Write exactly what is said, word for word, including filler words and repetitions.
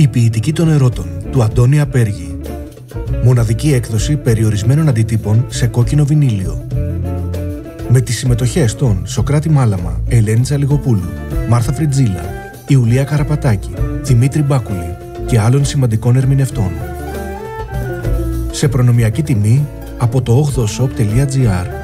Η ποιητική των ερώτων του Αντώνη Απέργη. Μοναδική έκδοση περιορισμένων αντιτύπων σε κόκκινο βινίλιο. Με τις συμμετοχές των Σοκράτη Μάλαμα, Ελένη Τζαλιγοπούλου, Μάρθα Φριτζίλα, Ιουλία Καραπατάκη, Δημήτρη Μπάκουλη και άλλων σημαντικών ερμηνευτών. Σε προνομιακή τιμή από το ογδοshop τελεία gr.